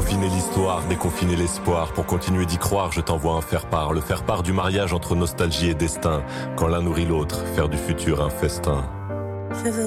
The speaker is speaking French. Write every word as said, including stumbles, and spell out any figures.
Confiner l'histoire, déconfiner l'espoir. Pour continuer d'y croire, je t'envoie un faire-part. Le faire-part du mariage entre nostalgie et destin. Quand l'un nourrit l'autre, faire du futur un festin. Je veux